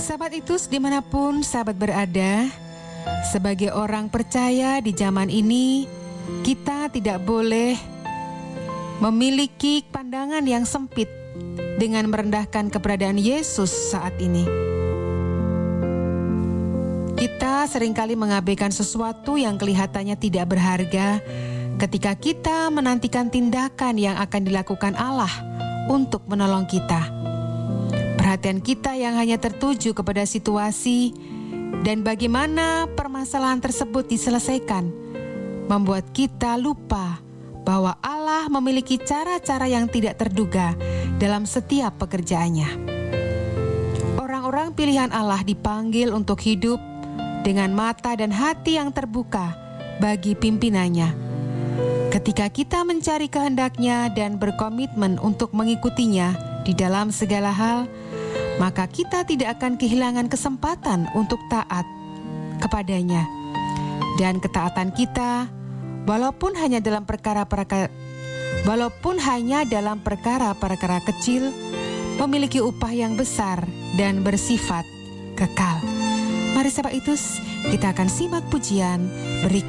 Sahabat Itus, dimanapun sahabat berada, sebagai orang percaya di zaman ini, kita tidak boleh memiliki pandangan yang sempit dengan merendahkan keberadaan Yesus saat ini. Kita seringkali mengabaikan sesuatu yang kelihatannya tidak berharga ketika kita menantikan tindakan yang akan dilakukan Allah untuk menolong kita. Perhatian kita yang hanya tertuju kepada situasi dan bagaimana permasalahan tersebut diselesaikan membuat kita lupa bahwa Allah memiliki cara-cara yang tidak terduga dalam setiap pekerjaannya. Orang-orang pilihan Allah dipanggil untuk hidup dengan mata dan hati yang terbuka bagi pimpinannya. Ketika kita mencari kehendaknya dan berkomitmen untuk mengikutinya di dalam segala hal, maka kita tidak akan kehilangan kesempatan untuk taat kepadanya. Dan ketaatan kita, walaupun hanya dalam perkara-perkara kecil, memiliki upah yang besar dan bersifat kekal. Mari sahabat Itus, kita akan simak pujian berikut.